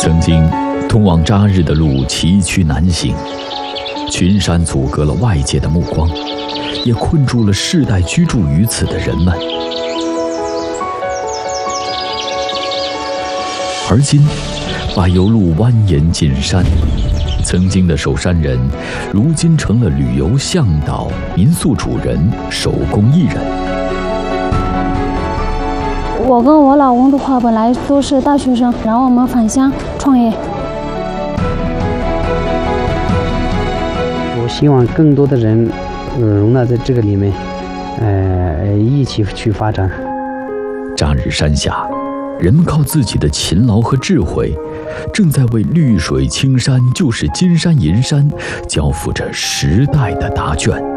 曾经，通往扎日的路崎岖难行，群山阻隔了外界的目光，也困住了世代居住于此的人们。而今，柏油路蜿蜒进山，曾经的守山人，如今成了旅游向导、民宿主人、手工艺人。 我跟我老公的话，本来都是大学生，然后我们返乡创业。 我希望更多的人容纳在这个里面，一起去发展。 扎日山下，人们靠自己的勤劳和智慧，正在为绿水青山就是金山银山交付着时代的答卷。